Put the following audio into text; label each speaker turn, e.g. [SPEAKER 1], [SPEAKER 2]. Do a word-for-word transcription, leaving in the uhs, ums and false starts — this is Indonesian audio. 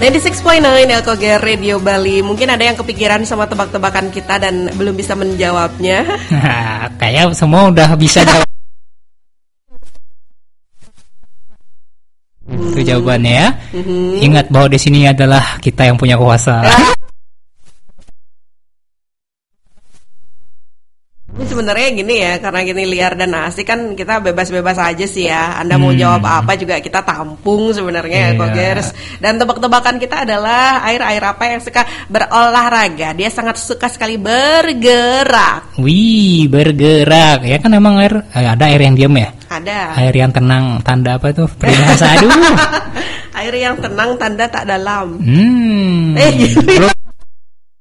[SPEAKER 1] sembilan puluh enam koma sembilan Elkoger Radio Bali. Mungkin ada yang kepikiran sama tebak-tebakan kita dan belum bisa menjawabnya.
[SPEAKER 2] Nah, kayak semua udah bisa jawab. hmm. Itu jawabannya ya. Mm-hmm. Ingat bahwa di sini adalah kita yang punya kuasa.
[SPEAKER 1] Ini sebenarnya gini ya, karena gini liar dan asik kan kita bebas-bebas aja sih ya. Anda mau
[SPEAKER 2] hmm.
[SPEAKER 1] jawab apa juga kita tampung sebenarnya, yeah. Kogers. Dan tebak-tebakan kita adalah air-air apa yang suka berolahraga. Dia sangat suka sekali bergerak.
[SPEAKER 2] Wih, bergerak. Ya kan emang air, ada air yang diam ya?
[SPEAKER 1] Ada.
[SPEAKER 2] Air yang tenang, tanda apa tuh? Peribahasa, aduh.
[SPEAKER 1] Air yang tenang, tanda tak dalam.
[SPEAKER 2] Hmm.
[SPEAKER 1] Eh, gitu.